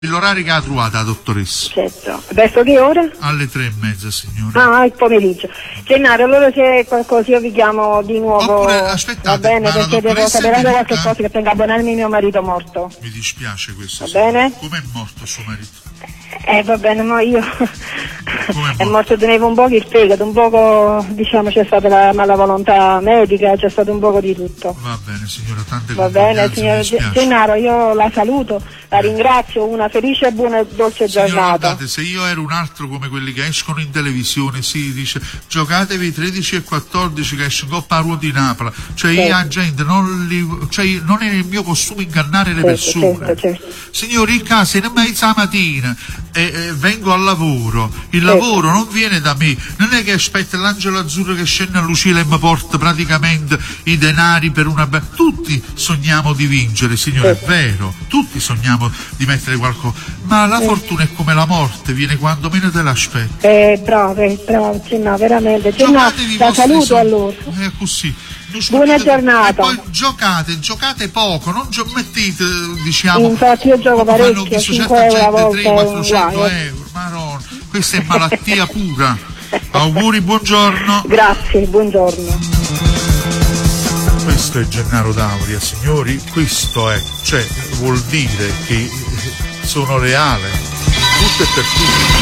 L'orario che ha trovato la dottoressa? Certo. Verso che ora? Alle 3:30, signora. Ah, il pomeriggio. Gennaro, allora se qualcosa io vi chiamo di nuovo. Oppure, aspettate, va bene, perché devo sapere anche qualche cosa che tenga a abbonarmi mio marito morto. Mi dispiace questo. Va bene? Com'è morto suo marito? Va bene, ma io è morto, tenevo un poco il fegato, un poco, diciamo, c'è stata la mala volontà medica, c'è stato un poco di tutto. Va bene signora, tante va bene, signor Gennaro, io la saluto, la ringrazio, una felice e buona e dolce giornata. Guardate, se io ero un altro come quelli che escono in televisione, si dice giocatevi 13 e 14 che esce Coppa Rua di Napoli, cioè io a gente non è il mio costume ingannare le persone. Certo. Signori, in casa in mezza mattina vengo al lavoro, il lavoro non viene da me, non è che aspetta l'angelo azzurro che scende a Lucilla e mi porta praticamente i denari per una tutti sogniamo di vincere, signore, è vero, tutti sogniamo di mettere qualcosa, ma la fortuna è come la morte, viene quando meno te l'aspetti. Bravo, no, veramente, la saluto allora. È così. Buona giornata. E poi giocate poco, non mettete, diciamo. Infatti io gioco parecchio, 5 euro a volta. 300-400 euro, Maronna, questa è malattia pura. Auguri, buongiorno. Grazie, buongiorno. Questo è Gennaro D'Auria, signori, questo è, cioè vuol dire che sono reale, tutto e per tutti.